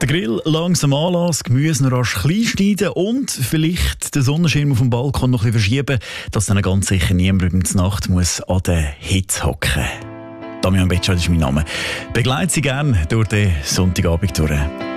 Den Grill langsam anlassen, Gemüse noch rasch klein schneiden und vielleicht den Sonnenschirm auf dem Balkon noch ein bisschen verschieben, dass dann ganz sicher niemand über die Nacht muss an der Hitze hocken. Damian Betschart ist mein Name. Begleite Sie gerne durch den Sonntagabend durch.